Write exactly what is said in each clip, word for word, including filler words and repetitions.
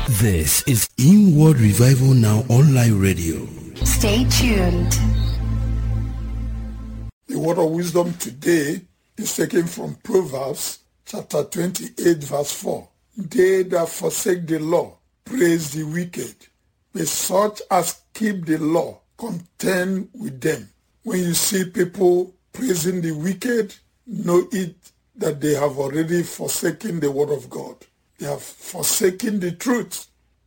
This is Inward Revival Now Online Radio. Stay tuned. The word of wisdom today is taken from Proverbs chapter twenty-eight verse four. They that forsake the law praise the wicked, but such as keep the law contend with them. When you see people praising the wicked, know it that they have already forsaken the word of God. They have forsaken the truth.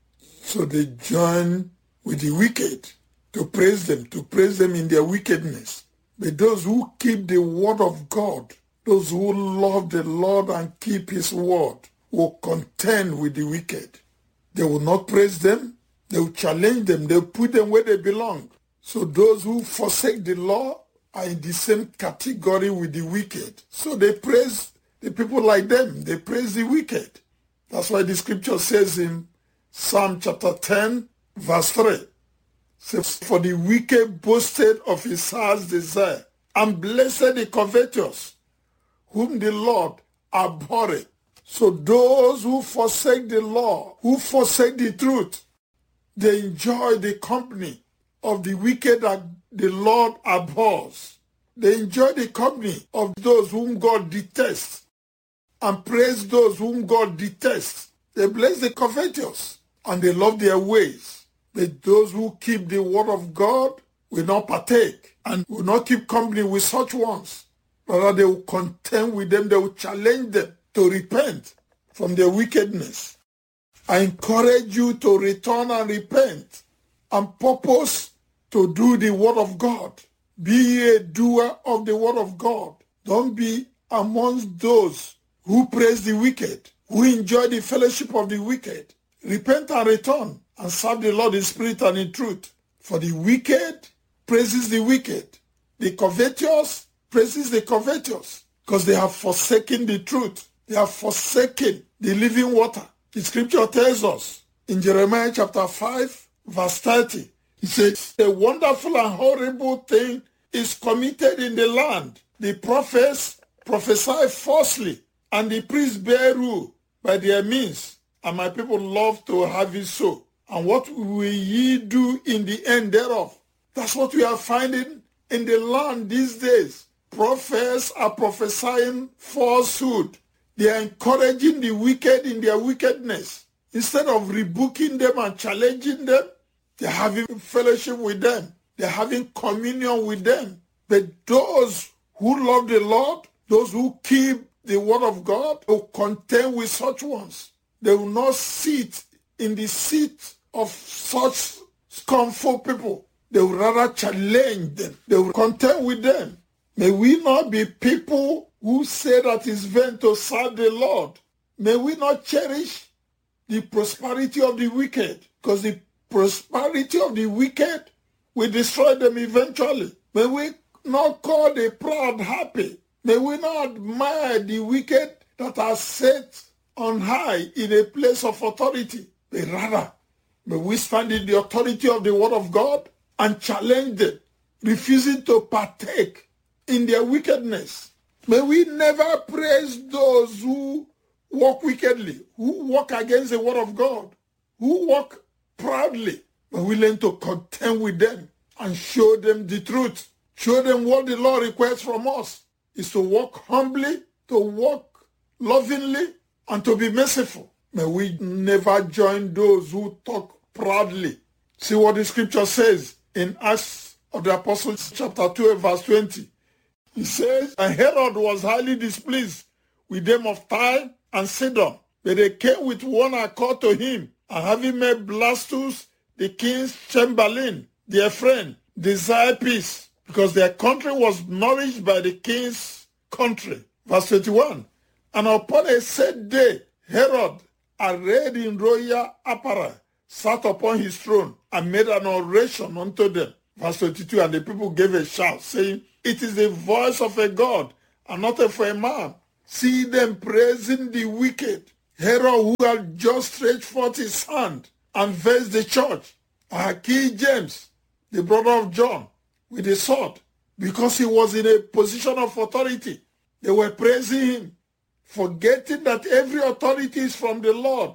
So they join with the wicked to praise them, to praise them in their wickedness. But those who keep the word of God, those who love the Lord and keep his word, will contend with the wicked. They will not praise them. They will challenge them. They will put them where they belong. So those who forsake the law are in the same category with the wicked. So they praise the people like them. They praise the wicked. That's why the scripture says in Psalm chapter ten, verse three, says, for the wicked boasted of his heart's desire, and blessed the covetous, whom the Lord abhorreth. So those who forsake the law, who forsake the truth, they enjoy the company of the wicked that the Lord abhors. They enjoy the company of those whom God detests and praise those whom God detests. They bless the covetous and they love their ways. But those who keep the word of God will not partake and will not keep company with such ones. Rather, they will contend with them. They will challenge them to repent from their wickedness. I encourage you to return and repent and purpose to do the word of God. Be ye a doer of the word of God. Don't be amongst those who praise the wicked, who enjoy the fellowship of the wicked. Repent and return and serve the Lord in spirit and in truth. For the wicked praises the wicked. The covetous praises the covetous, because they have forsaken the truth. They have forsaken the living water. The scripture tells us in Jeremiah chapter five, verse thirty, it says, a wonderful and horrible thing is committed in the land. The prophets prophesy falsely, and the priests bear rule by their means, and my people love to have it so. And what will ye do in the end thereof? That's what we are finding in the land these days. Prophets are prophesying falsehood. They are encouraging the wicked in their wickedness. Instead of rebuking them and challenging them, they're having fellowship with them. They're having communion with them. But those who love the Lord, those who keep the word of God, will contend with such ones. They will not sit in the seat of such scornful people. They will rather challenge them. They will contend with them. May we not be people who say that it's vain to serve the Lord. May we not cherish the prosperity of the wicked, because the prosperity of the wicked will destroy them eventually. May we not call the proud happy. May we not admire the wicked that are set on high in a place of authority. But rather, may we stand in the authority of the word of God and challenge them, refusing to partake in their wickedness. May we never praise those who walk wickedly, who walk against the word of God, who walk proudly. But we learn to contend with them and show them the truth. Show them what the Lord requires from us is to walk humbly, to walk lovingly, and to be merciful. May we never join those who talk proudly. See what the scripture says in Acts of the Apostles chapter two verse twenty. It says, and Herod was highly displeased with them of Tyre and Sidon, but they came with one accord to him, and having made Blastus the king's chamberlain, their friend, desired peace, because their country was nourished by the king's country. Verse twenty-one, and upon a set day, Herod, arrayed in royal apparel, sat upon his throne and made an oration unto them. Verse twenty-two, and the people gave a shout, saying, it is the voice of a God, and not of a man. See them praising the wicked. Herod, who had just stretched forth his hand and vexed the church, and killed James, the brother of John, with a sword, because he was in a position of authority. They were praising him, forgetting that every authority is from the Lord,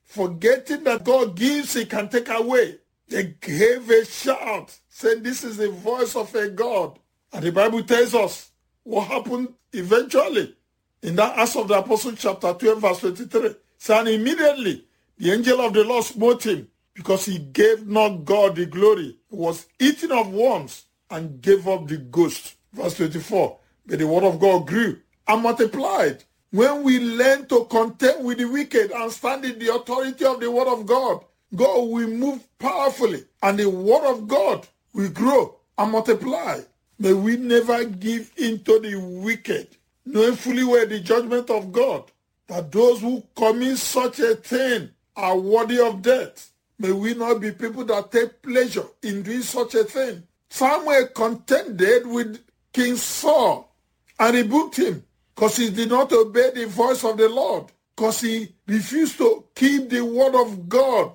forgetting that God gives, he can take away. They gave a shout, saying, this is the voice of a God. And the Bible tells us what happened eventually. In that Acts of the Apostles chapter twelve verse twenty-three. So, and immediately the angel of the Lord smote him, because he gave not God the glory. He was eaten of worms and gave up the ghost. Verse twenty-four. But the word of God grew and multiplied. When we learn to contend with the wicked and stand in the authority of the word of God, God will move powerfully, and the word of God will grow and multiply. May we never give in to the wicked, knowing fully well the judgment of God, that those who commit such a thing are worthy of death. May we not be people that take pleasure in doing such a thing. Samuel contended with King Saul and rebuked him, because he did not obey the voice of the Lord, because he refused to keep the word of God.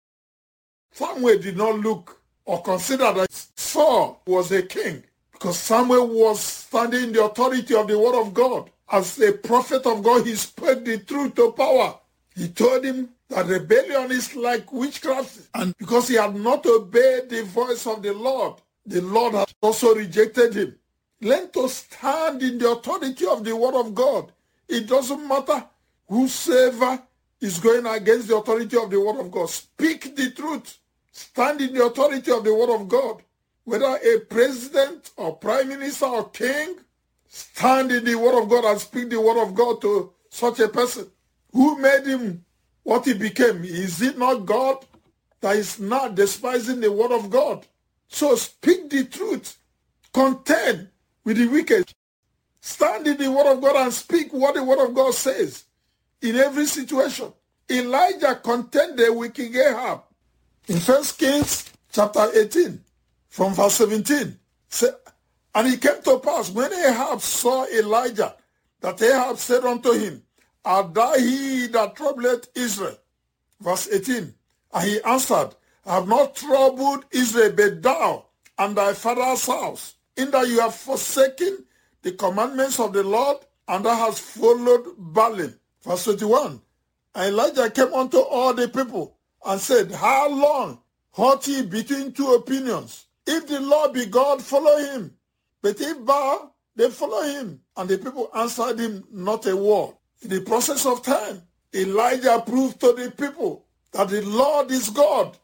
Samuel did not look or consider that Saul was a king, because Samuel was standing in the authority of the word of God. As a prophet of God, he spoke the truth to power. He told him that rebellion is like witchcraft, and because he had not obeyed the voice of the Lord, the Lord has also rejected him. Learn to stand in the authority of the word of God. It doesn't matter whosoever is going against the authority of the word of God. Speak the truth. Stand in the authority of the word of God. Whether a president or prime minister or king, stand in the word of God and speak the word of God to such a person. Who made him what he became? Is it not God that is not despising the word of God? So speak the truth. Contend with the wicked. Stand in the word of God and speak what the word of God says in every situation. Elijah contended with King Ahab. In First Kings chapter eighteen, from verse seventeen, say, and it came to pass, when Ahab saw Elijah, that Ahab said unto him, art thou he that troubleth Israel? Verse eighteen, and he answered, I have not troubled Israel, but thou and thy father's house, in that you have forsaken the commandments of the Lord, and thou hast followed Baalim. Verse twenty-one, and Elijah came unto all the people, and said, how long halt ye between two opinions? If the Lord be God, follow him. But if Baal, then follow him. And the people answered him not a word. In the process of time, Elijah proved to the people that the Lord is God.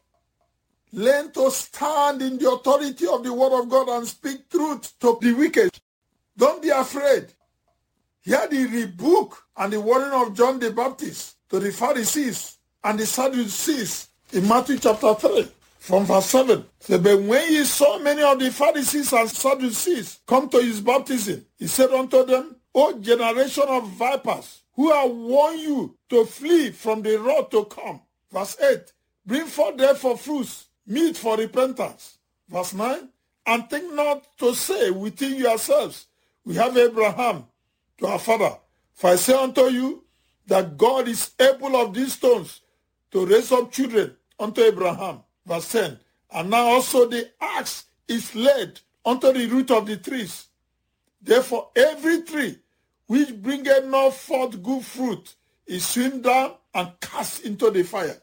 Learn to stand in the authority of the word of God and speak truth to the wicked. Don't be afraid. Hear the rebuke and the warning of John the Baptist to the Pharisees and the Sadducees in Matthew chapter three, from verse seven. So, but when he saw many of the Pharisees and Sadducees come to his baptism, he said unto them, O generation of vipers, who have warned you to flee from the wrath to come. Verse eight, bring forth therefore fruits, meet for repentance. Verse nine, and think not to say within yourselves, we have Abraham to our father. For I say unto you, that God is able of these stones to raise up children unto Abraham. Verse ten, and now also the axe is laid unto the root of the trees. Therefore every tree which bringeth not forth good fruit is hewn down and cast into the fire.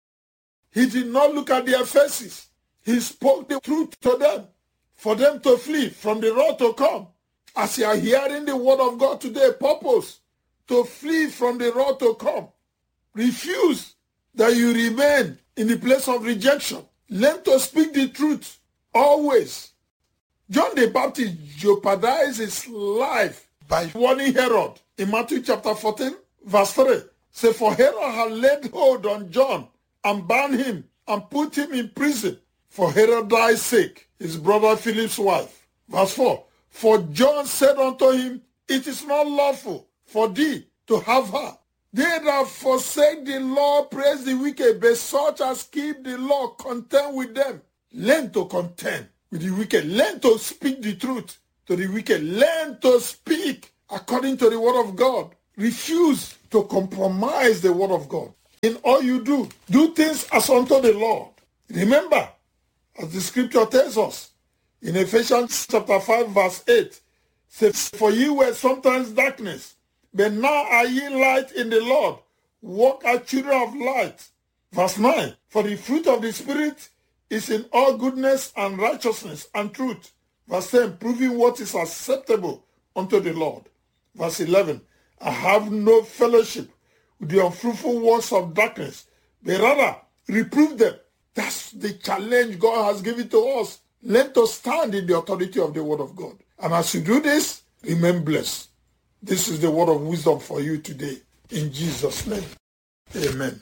He did not look at their faces. He spoke the truth to them, for them to flee from the wrath to come. As you are hearing the word of God today, purpose to flee from the wrath to come. Refuse that you remain in the place of rejection. Learn to speak the truth always. John the Baptist jeopardized his life by warning Herod in Matthew chapter fourteen, verse three. Say, for Herod had laid hold on John and bound him and put him in prison for Herod's sake, his brother Philip's wife. Verse four. For John said unto him, it is not lawful for thee to have her. They that forsake the law praise the wicked, but such as keep the law contend with them. Learn to contend with the wicked. Learn to speak the truth to the wicked. Learn to speak according to the word of God. Refuse to compromise the word of God. In all you do, do things as unto the Lord. Remember, as the scripture tells us in Ephesians chapter five verse eight, says, for ye were sometimes darkness, but now are ye light in the Lord. Walk as children of light. Verse nine, for the fruit of the Spirit is in all goodness and righteousness and truth. Verse ten, proving what is acceptable unto the Lord. Verse eleven, I have no fellowship with the unfruitful works of darkness, but rather reprove them. That's the challenge God has given to us. Learn to stand in the authority of the word of God. And as you do this, remain blessed. This is the word of wisdom for you today. In Jesus' name, amen.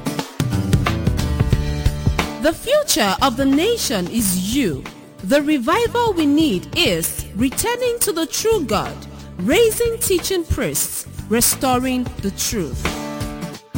The future of the nation is you. The revival we need is returning to the true God, raising teaching priests, restoring the truth.